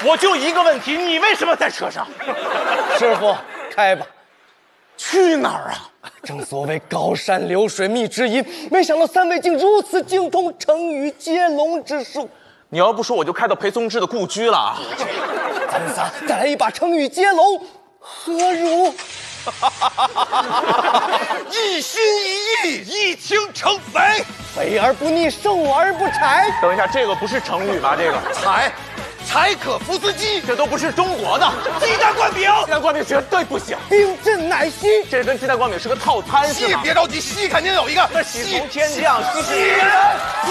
我就一个问题，你为什么在车上？ 师傅，开吧。 去哪儿啊？ 正所谓高山流水觅知音，没想到三位竟如此精通成语接龙之术。 你要不说，我就开到裴松之的故居了啊！ 咱们仨再来一把成语接龙，何如？ 一心一意，一倾城淝。 肥而不腻，瘦而不柴。 等一下，这个不是成语吧？这个柴可夫斯基，这都不是中国的。鸡蛋灌饼，鸡蛋灌饼绝对不行。 冰镇奶昔， 这跟鸡蛋灌饼是个套餐是吗？ 别着急，戏肯定有一个。 那喜从天降，喜人。